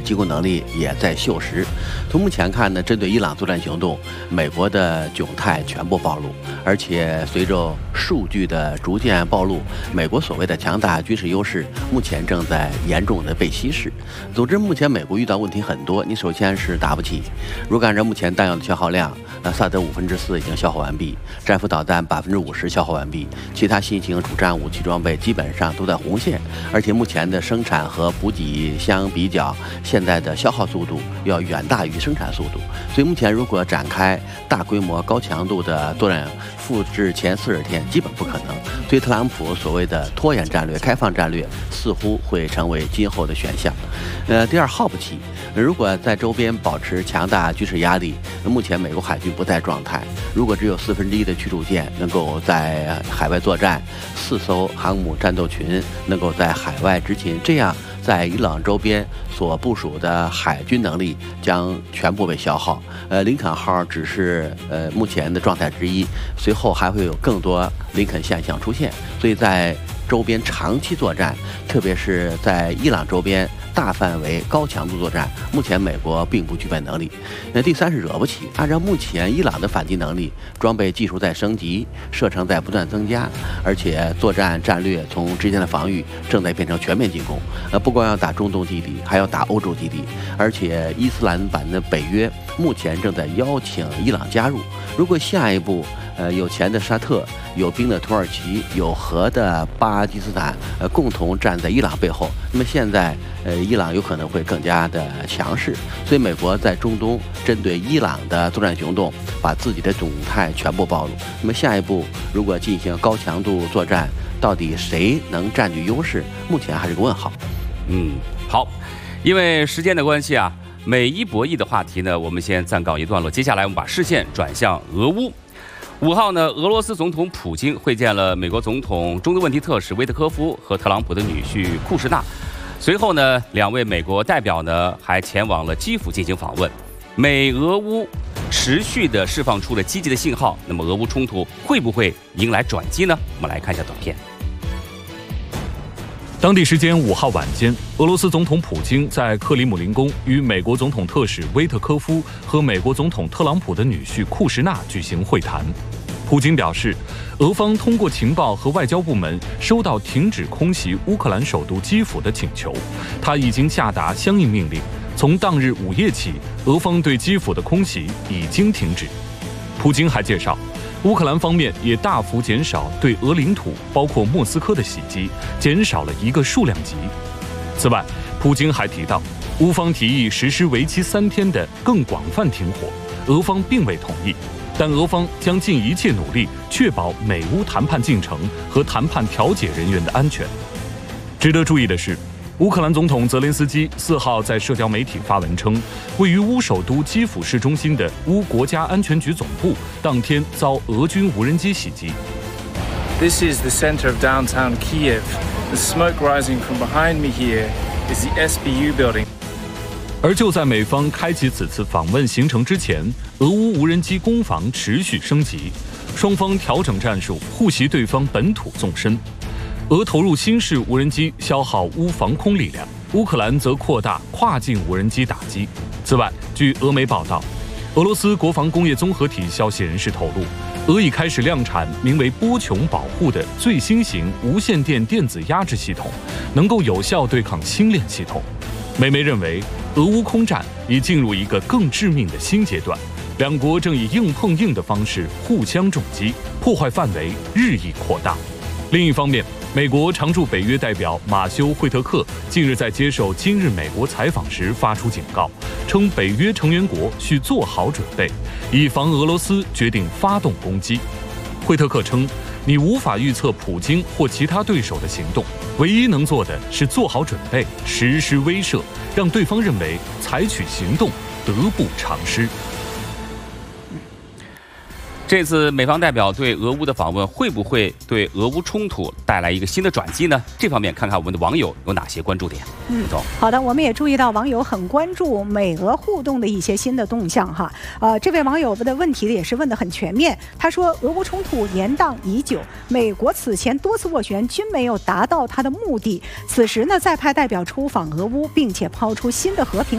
进攻能力也在锈蚀。从目前看呢，针对伊朗作战行动，美国的窘态全部暴露，而且随着数据的逐渐暴露，美国所谓的强大军事优势目前正在严重的被稀释。总之，目前美国遇到问题很多，你首先是打不起，如果按照目前弹药的消耗量，萨德4/5已经消耗完毕，战斧导弹50%消耗完毕，其他新型主战武器装备基本上都在红线，而且目前的生产和补给相比较，现在的消耗速度要远大于生产速度，所以目前如果展开大规模高强度的作战，复制前40天基本不可能。所以特朗普所谓的拖延战略、开放战略似乎会成为今后的选项。第二，耗不起。如果在周边保持强大军事压力，目前美国海军不在状态。如果只有1/4的驱逐舰能够在海外作战，4艘航母战斗群能够在海外执勤，这样在伊朗周边所部署的海军能力将全部被消耗。林肯号只是目前的状态之一，随后还会有更多林肯现象出现。所以在周边长期作战，特别是在伊朗周边大范围高强度作战，目前美国并不具备能力。第三是惹不起。按照目前伊朗的反击能力，装备技术在升级，射程在不断增加，而且作战战略从之前的防御正在变成全面进攻。不光要打中东基地，还要打欧洲基地，而且伊斯兰版的北约目前正在邀请伊朗加入。如果下一步有钱的沙特、有兵的土耳其、有核的巴基斯坦共同站在伊朗背后，那么现在伊朗有可能会更加的强势。所以美国在中东针对伊朗的作战行动，把自己的窘态全部暴露。那么下一步如果进行高强度作战，到底谁能占据优势？目前还是个问号。 好，因为时间的关系啊，美伊博弈的话题呢，我们先暂告一段落。接下来我们把视线转向俄乌。5号呢，俄罗斯总统普京会见了美国总统中东问题特使威特科夫和特朗普的女婿库什纳。随后呢，2位美国代表呢还前往了基辅进行访问。美俄乌持续的释放出了积极的信号，那么俄乌冲突会不会迎来转机呢？我们来看一下短片。 当地时间5号晚间，俄罗斯总统普京在克里姆林宫与美国总统特使威特科夫和美国总统特朗普的女婿库什纳举行会谈。普京表示，俄方通过情报和外交部门收到停止空袭乌克兰首都基辅的请求，他已经下达相应命令，从当日午夜起，俄方对基辅的空袭已经停止。普京还介绍，乌克兰方面也大幅减少对俄领土，包括莫斯科的袭击，减少了一个数量级。此外，普京还提到，乌方提议实施为期3天的更广泛停火，俄方并未同意，但俄方将尽一切努力确保美乌谈判进程和谈判调解人员的安全。值得注意的是，乌克兰总统泽连斯基4号在社交媒体发文称，位于乌首都基辅市中心的乌国家安全局总部当天遭俄军无人机袭击。 This is the center of downtown Kiev. The smoke rising from behind me here is the SBU building. 而就在美方开启此次访问行程之前，俄乌无人机攻防持续升级，双方调整战术，互袭对方本土纵深。俄投入新式无人机消耗乌防空力量，乌克兰则扩大跨境无人机打击。此外，据俄媒报道，俄罗斯国防工业综合体消息人士透露，俄已开始量产名为波琼保护的最新型无线电电子压制系统，能够有效对抗星链系统。美媒认为，俄乌空战已进入一个更致命的新阶段，两国正以硬碰硬的方式互相重击，破坏范围日益扩大。另一方面，美国常驻北约代表马修·惠特克近日在接受《今日美国》采访时发出警告，称北约成员国需做好准备，以防俄罗斯决定发动攻击。惠特克称，你无法预测普京或其他对手的行动，唯一能做的是做好准备，实施威慑，让对方认为采取行动得不偿失。 这次美方代表对俄乌的访问会不会对俄乌冲突带来一个新的转机呢？这方面看看我们的网友有哪些关注点。 好的，我们也注意到网友很关注美俄互动的一些新的动向哈。这位网友的问题也是问得很全面。他说，俄乌冲突延宕已久，美国此前多次斡旋均没有达到他的目的，此时呢再派代表出访俄乌，并且抛出新的和平